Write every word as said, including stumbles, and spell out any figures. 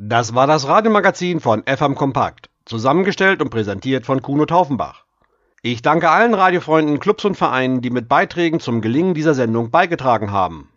Das war das Radiomagazin von F M Kompakt, zusammengestellt und präsentiert von Kuno Taufenbach. Ich danke allen Radiofreunden, Clubs und Vereinen, die mit Beiträgen zum Gelingen dieser Sendung beigetragen haben.